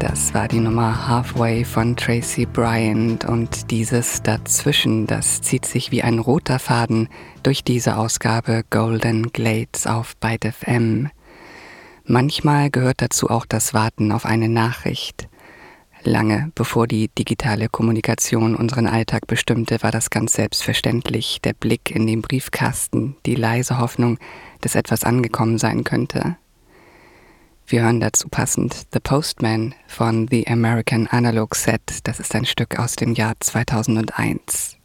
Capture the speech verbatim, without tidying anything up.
Das war die Nummer Halfway von Tracy Bryant und dieses Dazwischen, das zieht sich wie ein roter Faden durch diese Ausgabe Golden Glades auf Byte F M. Manchmal gehört dazu auch das Warten auf eine Nachricht. Lange bevor die digitale Kommunikation unseren Alltag bestimmte, war das ganz selbstverständlich. Der Blick in den Briefkasten, die leise Hoffnung, dass etwas angekommen sein könnte. Wir hören dazu passend The Postman von The American Analog Set. Das ist ein Stück aus dem Jahr zweitausendeins.